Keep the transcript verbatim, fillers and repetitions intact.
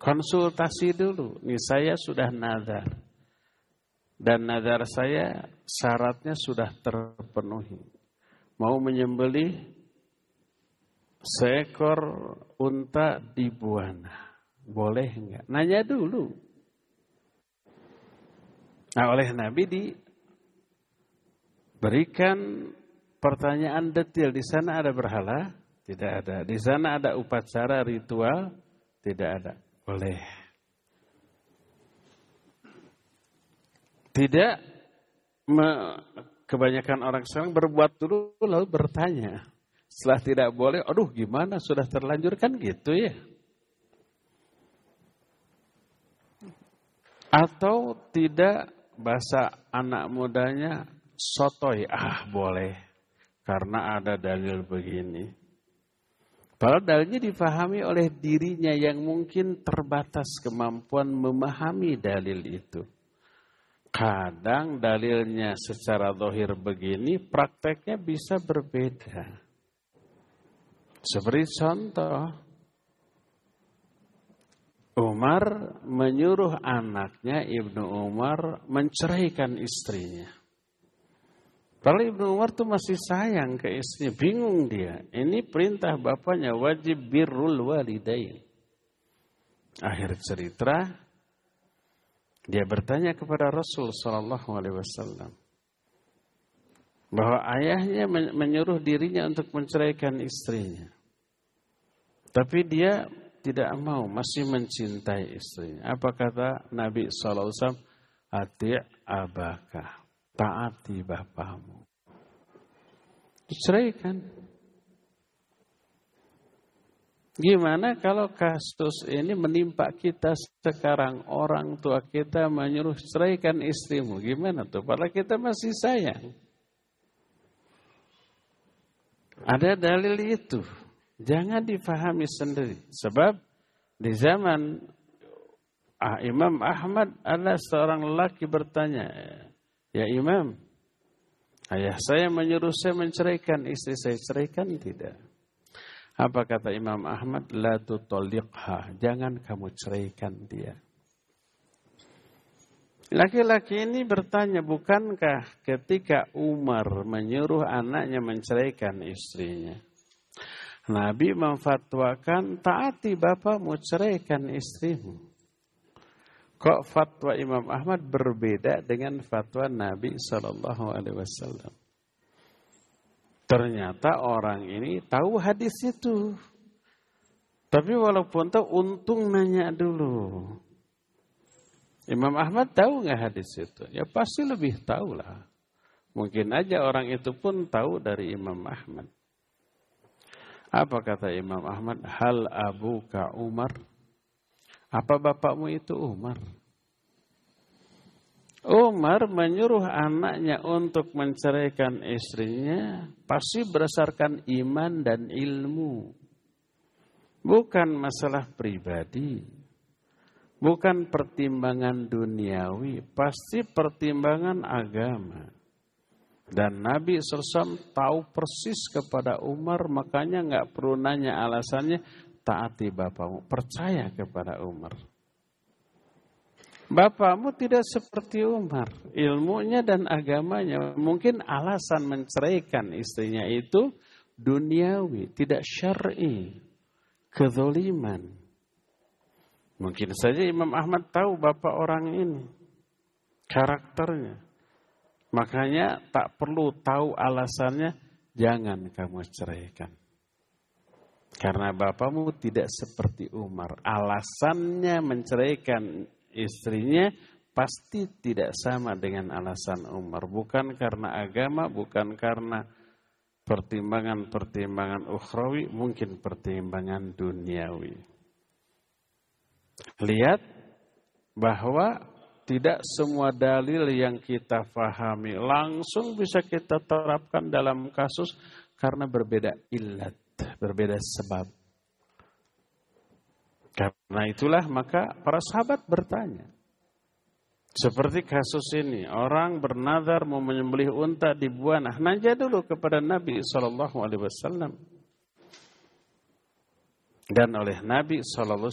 Konsultasi dulu. Nih saya sudah nazar. Dan nazar saya syaratnya sudah terpenuhi. Mau menyembelih seekor unta di Buana. Boleh enggak? Nanya dulu. Nah, oleh Nabi diberikan pertanyaan detail. Di sana ada berhala? Tidak ada. Di sana ada upacara ritual? Tidak ada. Boleh. Tidak. Me, kebanyakan orang sekarang berbuat dulu lalu bertanya. Setelah tidak boleh, aduh gimana sudah terlanjur kan gitu ya. Atau tidak, bahasa anak mudanya sotoy. Ah boleh. Karena ada dalil begini. Padahal dalilnya difahami oleh dirinya yang mungkin terbatas kemampuan memahami dalil itu. Kadang dalilnya secara zahir begini, prakteknya bisa berbeda. Seperti contoh, Umar menyuruh anaknya Ibnu Umar menceraikan istrinya. Kalau Ibnu Umar tuh masih sayang ke istrinya, bingung dia. Ini perintah bapaknya, wajib birrul walidain. Akhir cerita, dia bertanya kepada Rasul Sallallahu Alaihi Wasallam bahwa ayahnya menyuruh dirinya untuk menceraikan istrinya, tapi dia tidak mau, masih mencintai istrinya. Apa kata Nabi Sallallahu Alaihi Wasallam? Ati' abaka. Taati bapakmu. Diceraikan. Gimana kalau kasus ini menimpa kita sekarang, orang tua kita menyuruh ceraikan istrimu? Gimana tuh? Padahal kita masih sayang. Ada dalil itu. Jangan difahami sendiri. Sebab di zaman ah, Imam Ahmad ada seorang lelaki bertanya, ya Imam, ayah saya menyuruh saya menceraikan istri saya, ceraikan tidak? Apa kata Imam Ahmad? La tutalliqha, jangan kamu ceraikan dia. Laki-laki ini bertanya, bukankah ketika Umar menyuruh anaknya menceraikan istrinya, Nabi memfatwakan taati bapakmu, ceraikan istrimu. Kok fatwa Imam Ahmad berbeda dengan fatwa Nabi Sallallahu Alaihi Wasallam? Ternyata orang ini tahu hadis itu. Tapi walaupun tahu, untung nanya dulu. Imam Ahmad tahu nggak hadis itu? Ya pasti lebih tahu lah. Mungkin aja orang itu pun tahu dari Imam Ahmad. Apa kata Imam Ahmad? Hal abuka Umar? Apa bapakmu itu Umar? Umar menyuruh anaknya untuk menceraikan istrinya pasti berdasarkan iman dan ilmu. Bukan masalah pribadi. Bukan pertimbangan duniawi. Pasti pertimbangan agama. Dan Nabi shallallahu alaihi wasallam tahu persis kepada Umar, makanya nggak perlu nanya alasannya. Taati bapakmu, percaya kepada Umar. Bapakmu tidak seperti Umar, ilmunya dan agamanya. Mungkin alasan menceraikan istrinya itu duniawi, tidak syar'i, kezaliman. Mungkin saja Imam Ahmad tahu bapak orang ini, karakternya. Makanya tak perlu tahu alasannya, jangan kamu ceraikan. Karena bapakmu tidak seperti Umar. Alasannya menceraikan istrinya pasti tidak sama dengan alasan Umar. Bukan karena agama, bukan karena pertimbangan-pertimbangan ukhrawi, mungkin pertimbangan duniawi. Lihat bahwa tidak semua dalil yang kita fahami langsung bisa kita terapkan dalam kasus karena berbeda illat. Berbeda sebab. Karena itulah maka para sahabat bertanya. Seperti kasus ini, orang bernazar mau menyembelih unta di Buana. Nanya dulu kepada Nabi shallallahu alaihi wasallam. Dan oleh Nabi shallallahu